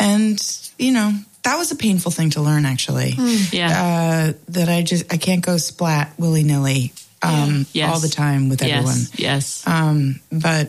And, that was a painful thing to learn, actually. That I can't go splat willy-nilly all the time with everyone. Yes. But,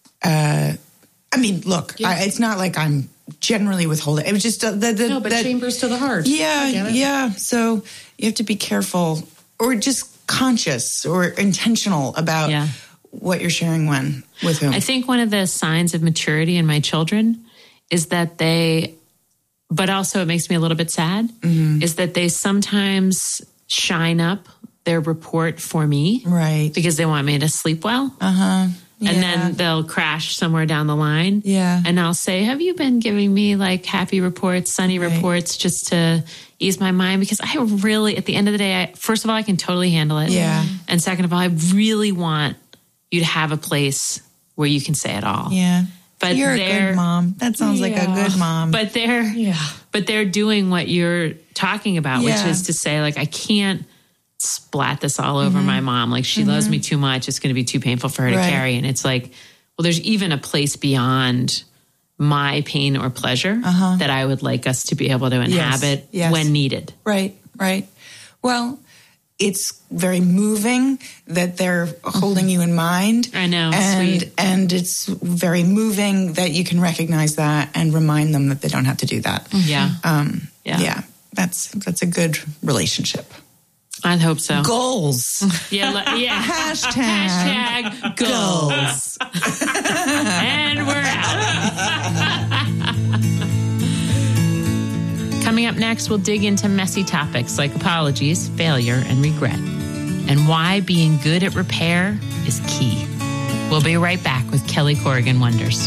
look, it's not like I'm generally withholding. It was just chambers to the heart. Yeah. So you have to be careful or just conscious or intentional about what you're sharing when, with whom. I think one of the signs of maturity in my children is that but also it makes me a little bit sad, is that they sometimes shine up their report for me. Right. Because they want me to sleep well. Yeah. And then they'll crash somewhere down the line. Yeah. And I'll say, have you been giving me like happy reports, sunny reports, just to ease my mind? Because I really, at the end of the day, first of all, I can totally handle it. Yeah. And second of all, I really want you to have a place where you can say it all. Yeah. But you're a good mom. That sounds like a good mom. But they're doing what you're talking about, which is to say, like, I can't splat this all over my mom. Like, she loves me too much. It's going to be too painful for her to carry. And it's like, well, there's even a place beyond my pain or pleasure that I would like us to be able to inhabit when needed. Right. Well, it's very moving that they're holding you in mind. I know, sweet. And it's very moving that you can recognize that and remind them that they don't have to do that. Yeah. That's a good relationship. I'd hope so. Goals. Yeah. Hashtag goals. And we're out. Coming up next, we'll dig into messy topics like apologies, failure, and regret, and why being good at repair is key. We'll be right back with Kelly Corrigan Wonders.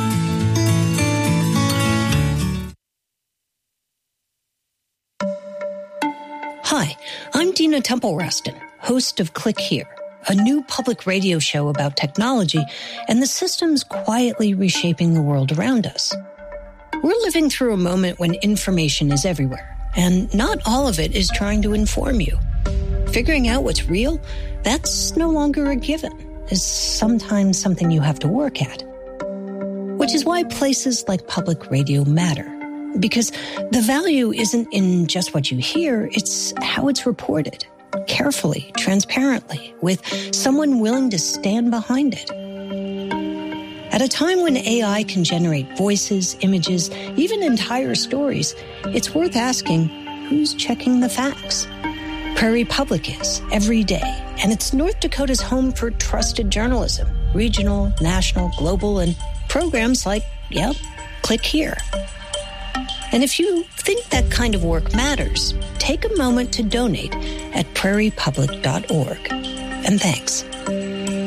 Hi, I'm Dina Temple-Raston, host of Click Here, a new public radio show about technology and the systems quietly reshaping the world around us. We're living through a moment when information is everywhere, and not all of it is trying to inform you. Figuring out what's real, that's no longer a given. It's sometimes something you have to work at. Which is why places like public radio matter. Because the value isn't in just what you hear, it's how it's reported. Carefully, transparently, with someone willing to stand behind it. At a time when AI can generate voices, images, even entire stories, it's worth asking, who's checking the facts? Prairie Public is, every day, and it's North Dakota's home for trusted journalism, regional, national, global, and programs like, Click Here. And if you think that kind of work matters, take a moment to donate at prairiepublic.org. And thanks.